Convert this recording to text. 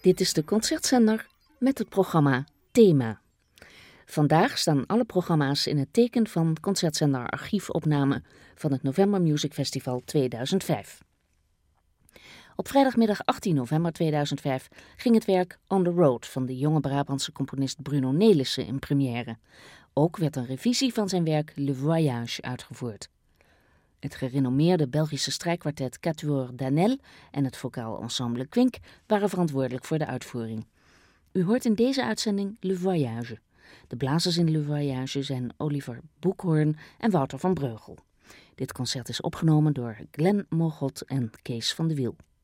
Dit is de Concertzender met het programma Thema. Vandaag staan alle programma's in het teken van Concertzender archiefopname van het November Music Festival 2005. Op vrijdagmiddag 18 november 2005 ging het werk On the Road van de jonge Brabantse componist Bruno Nelissen in première. Ook werd een revisie van zijn werk Le Voyage uitgevoerd. Het gerenommeerde Belgische strijkkwartet Quatuor d'Anel en het vocaal ensemble Quink waren verantwoordelijk voor de uitvoering. U hoort in deze uitzending Le Voyage. De blazers in Le Voyage zijn Oliver Boekhoorn en Wouter van Breugel. Dit concert is opgenomen door Glenn Mogot en Kees van de Wiel.